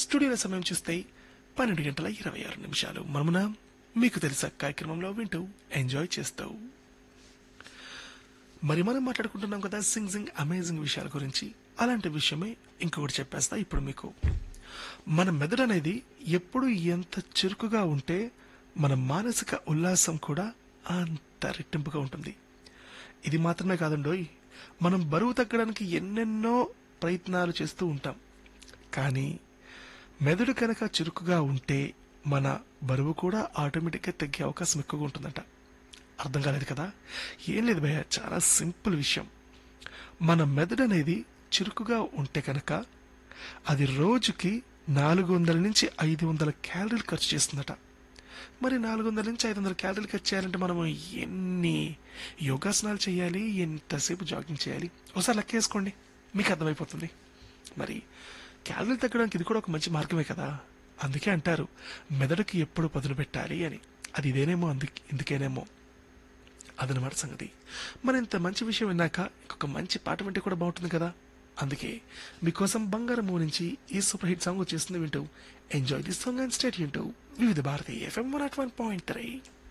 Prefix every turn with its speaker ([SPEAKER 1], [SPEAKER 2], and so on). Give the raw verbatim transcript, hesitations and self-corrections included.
[SPEAKER 1] స్టూడియోల సమయం చూస్తే పన్నెండు గంటల ఇరవై ఆరు నిమిషాలు. మనమున మీకు తెలుసా కార్యక్రమంలో వింటూ ఎంజాయ్ చేస్తావు. మరి మనం మాట్లాడుకుంటున్నాం కదా సింగ్ సింగ్ అమేజింగ్ విషయాల గురించి. అలాంటి విషయమే ఇంకొకటి చెప్పేస్తా ఇప్పుడు మీకు. మన మెదడు అనేది ఎప్పుడు ఎంత చురుకుగా ఉంటే మన మానసిక ఉల్లాసం కూడా అంత రెట్టింపుగా ఉంటుంది. ఇది మాత్రమే కాదండోయ్, మనం బరువు తగ్గడానికి ఎన్నెన్నో ప్రయత్నాలు చేస్తూ ఉంటాం. కానీ మెదడు కనుక చురుకుగా ఉంటే మన బరువు కూడా ఆటోమేటిక్గా తగ్గే అవకాశం ఎక్కువగా ఉంటుందంట. అర్థం కాలేదు కదా? ఏం లేదు భయ్య, చాలా సింపుల్ విషయం. మన మెదడు అనేది చురుకుగా ఉంటే కనుక అది రోజుకి నాలుగు వందల నుంచి ఐదు వందల క్యాలరీలు ఖర్చు చేస్తుందట. మరి నాలుగు వందల నుంచి ఐదు వందల క్యాలరీలు ఖర్చు చేయాలంటే మనం ఎన్ని యోగాసనాలు చేయాలి, ఎంతసేపు జాగింగ్ చేయాలి, ఒకసారి లెక్కేసుకోండి, మీకు అర్థమైపోతుంది. మరి క్యాలరీలు తగ్గడానికి ఇది కూడా ఒక మంచి మార్గమే కదా. అందుకే అంటారు మెదడుకి ఎప్పుడు పదును పెట్టాలి అని. అది ఇదేనేమో, అందుకే ఇందుకేనేమో అదనమాట సంగతి. మరి ఇంత మంచి విషయం విన్నాక ఇంకొక మంచి పాట వింటే కూడా బాగుంటుంది కదా. అందుకే మీకోసం బంగారం మూవ్ నుంచి ఈ సూపర్ హిట్ సాంగ్ వచ్చేస్తుంది. వింటూ enjoy this song and state వింటూ వివిధ Bharati FM one not one point three.